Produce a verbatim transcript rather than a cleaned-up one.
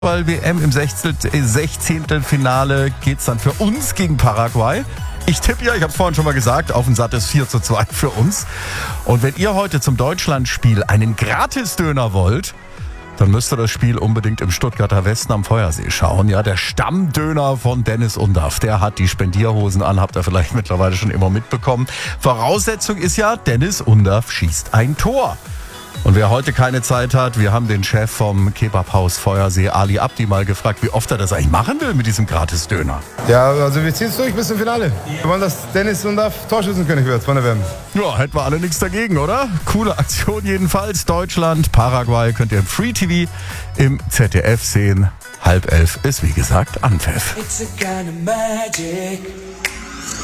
Fußball-W M im Sechzehntelfinale geht's dann für uns gegen Paraguay. Ich tippe ja, ich habe es vorhin schon mal gesagt, auf ein sattes vier zu zwei für uns. Und wenn ihr heute zum Deutschlandspiel einen Gratisdöner wollt, dann müsst ihr das Spiel unbedingt im Stuttgarter Westen am Feuersee schauen. Ja, der Stammdöner von Dennis Undaff, der hat die Spendierhosen an, habt ihr vielleicht mittlerweile schon immer mitbekommen. Voraussetzung ist ja, Dennis Undaff schießt ein Tor. Und wer heute keine Zeit hat, wir haben den Chef vom Kebabhaus Feuersee, Ali Abdi, mal gefragt, wie oft er das eigentlich machen will mit diesem Gratisdöner. Ja, also wir ziehen es durch bis zum Finale. Wir wollen, dass Dennis Undaff Torschützenkönig wird von der W M. Ja, hätten wir alle nichts dagegen, oder? Coole Aktion jedenfalls. Deutschland, Paraguay könnt ihr im Free T V im Z D F sehen. Halb elf ist wie gesagt Anpfiff. It's a kind of magic.